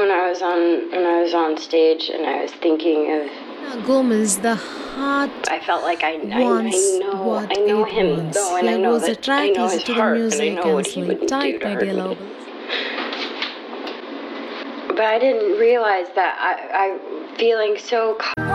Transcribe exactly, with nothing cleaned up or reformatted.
when I was on when I was on stage and I was thinking of Gomez, the heart I felt like I, I, I wants know what I know it him wants. though, and Here I know goes that a track, I know listen his to the heart, and I music know and what he sleep wouldn't do tight, to my hurt dear me. lovers. But I didn't realize that I, I feeling so